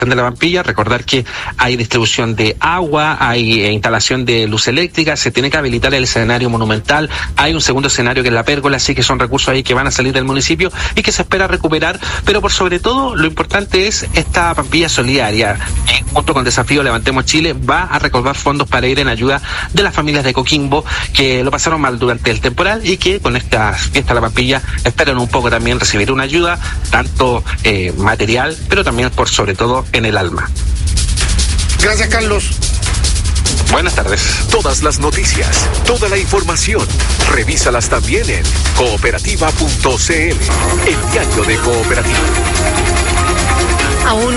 de la Pampilla. Recordar que hay distribución de agua, hay instalación de luz eléctrica, se tiene que habilitar el escenario monumental, hay un segundo escenario que es la pérgola, así que son recursos ahí que van a salir del municipio y que se espera recuperar, pero por sobre todo lo importante es esta Pampilla solidaria, que junto con Desafío Levantemos Chile va a recaudar fondos para ir en ayuda de las familias de Coquimbo que lo pasaron mal durante el temporal y que con esta fiesta de la Pampilla esperan un poco también recibir una ayuda, tanto material, pero también por sobre todo en el alma. Gracias, Carlos. Buenas tardes. Todas las noticias, toda la información, revísalas también en cooperativa.cl, el diario de Cooperativa. Aún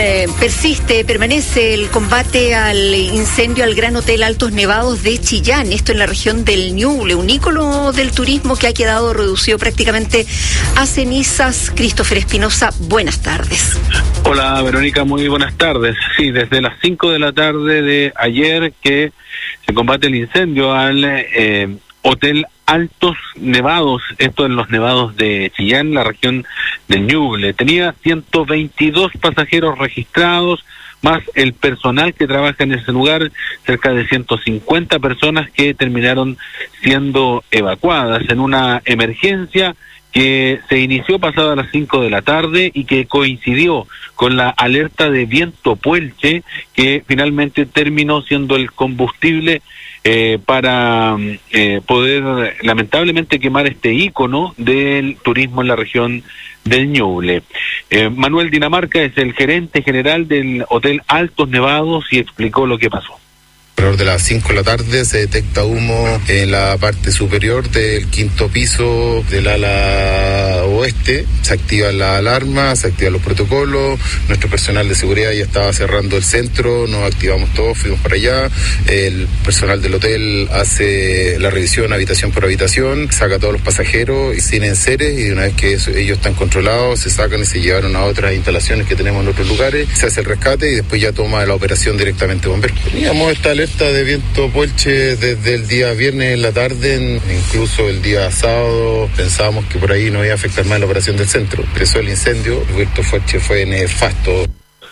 permanece el combate al incendio al Gran Hotel Altos Nevados de Chillán, esto en la región del Ñuble, un ícono del turismo que ha quedado reducido prácticamente a cenizas. Christopher Espinosa, buenas tardes. Hola Verónica, muy buenas tardes. Sí, desde las 5 de la tarde de ayer que se combate el incendio al Hotel Altos Nevados, esto en los nevados de Chillán, la región del Ñuble. Tenía 122 pasajeros registrados, más el personal que trabaja en ese lugar, cerca de 150 personas que terminaron siendo evacuadas en una emergencia que se inició pasada las 5 de la tarde y que coincidió con la alerta de viento puelche, que finalmente terminó siendo el combustible para poder lamentablemente quemar este ícono del turismo en la región del Ñuble. Manuel Dinamarca es el gerente general del Hotel Altos Nevados y explicó lo que pasó. Alrededor de las 5 de la tarde se detecta humo en la parte superior del quinto piso del ala oeste. Se activan las alarmas, se activan los protocolos. Nuestro personal de seguridad ya estaba cerrando el centro, nos activamos todos, fuimos para allá. El personal del hotel hace la revisión habitación por habitación, saca a todos los pasajeros sin enseres y una vez que ellos están controlados, se sacan y se llevaron a otras instalaciones que tenemos en otros lugares. Se hace el rescate y después ya toma la operación directamente bomberos. Teníamos esta alerta de viento puelche desde el día viernes en la tarde, incluso el día sábado pensábamos que por ahí no iba a afectar más la operación del centro. Empezó el incendio, el viento puelche fue nefasto.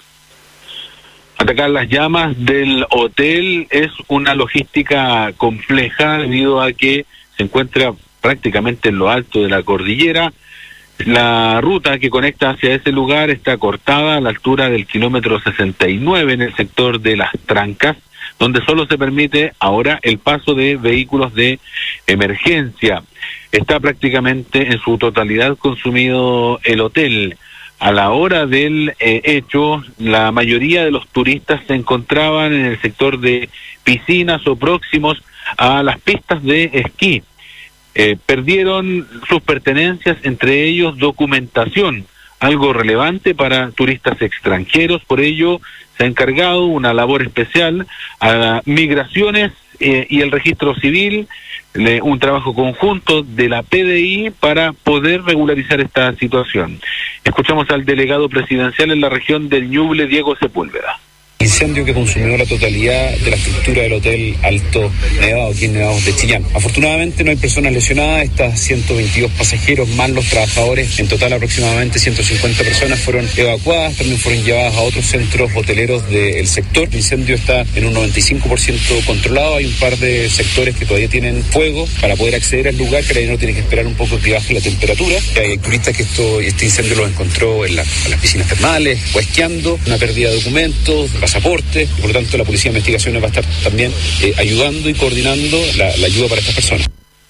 Atacar las llamas del hotel es una logística compleja debido a que se encuentra prácticamente en lo alto de la cordillera. La ruta que conecta hacia ese lugar está cortada a la altura del kilómetro 69 en el sector de Las Trancas, donde solo se permite ahora el paso de vehículos de emergencia. Está prácticamente en su totalidad consumido el hotel. A la hora del hecho, la mayoría de los turistas se encontraban en el sector de piscinas o próximos a las pistas de esquí. Perdieron sus pertenencias, entre ellos documentación, algo relevante para turistas extranjeros. Por ello se ha encargado una labor especial a Migraciones y el Registro Civil, un trabajo conjunto de la PDI para poder regularizar esta situación. Escuchamos al delegado presidencial en la región del Ñuble, Diego Sepúlveda. Incendio que consumió la totalidad de la estructura del Hotel Alto Nevado, aquí en Nevados de Chillán. Afortunadamente no hay personas lesionadas, estas 122 pasajeros más los trabajadores, en total aproximadamente 150 personas fueron evacuadas, también fueron llevadas a otros centros hoteleros del sector. El incendio está en un 95% controlado, hay un par de sectores que todavía tienen fuego. Para poder acceder al lugar, Carabinero tiene que esperar un poco que baje la temperatura. Hay turistas que este incendio los encontró en las piscinas termales, o esquiando, una pérdida de documentos, pasaporte, por lo tanto la Policía de Investigaciones va a estar también ayudando y coordinando la ayuda para estas personas.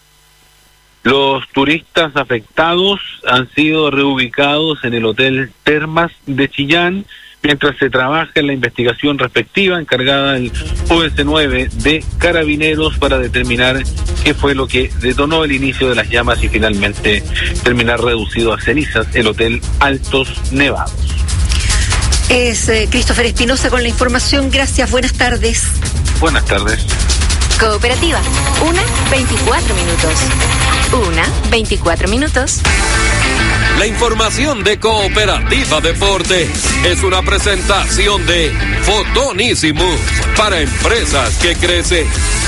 Los turistas afectados han sido reubicados en el Hotel Termas de Chillán, mientras se trabaja en la investigación respectiva encargada el OS9 de Carabineros para determinar qué fue lo que detonó el inicio de las llamas y finalmente terminar reducido a cenizas el Hotel Altos Nevados. Es Christopher Espinosa con la información. Gracias, buenas tardes. Buenas tardes. Cooperativa, 1:24 minutos. 1:24 minutos. La información de Cooperativa Deportes es una presentación de Fotonísimos para empresas que crecen.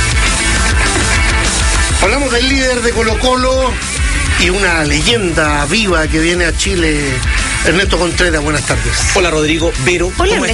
Hablamos del líder de Colo-Colo y una leyenda viva que viene a Chile Ernesto Contreras, buenas tardes. Hola Rodrigo. Vero, Hola, ¿cómo